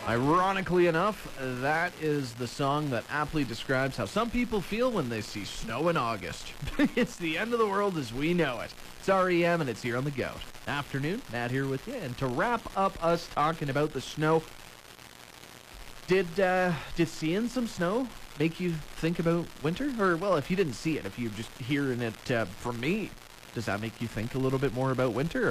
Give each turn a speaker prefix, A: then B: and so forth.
A: Ironically enough, that is the song that aptly describes how some people feel when they see snow in August. It's the end of the world as we know it. It's REM and it's here on the Goat. Afternoon, Matt here with you. And to wrap up us talking about the snow, did seeing some snow make you think about winter? Or, well, if you didn't see it, if you just hearing it from me, does that make you think a little bit more about winter?